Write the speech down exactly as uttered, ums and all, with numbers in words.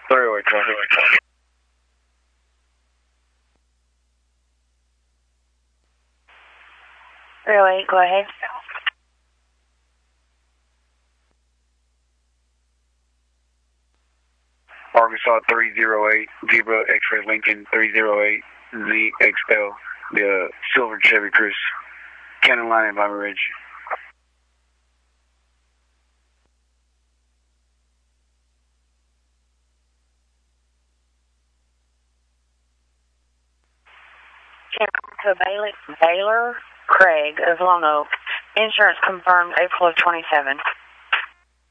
three oh eight, three oh eight. three oh eight, go ahead. Arkansas three oh eight, Zebra X-Ray Lincoln three oh eight, Z X L, the uh, silver Chevy Cruze, Cannon Line and Vimy Ridge. To Baylor, Baylor Craig of Lone Oak. Insurance confirmed April of twenty-seven.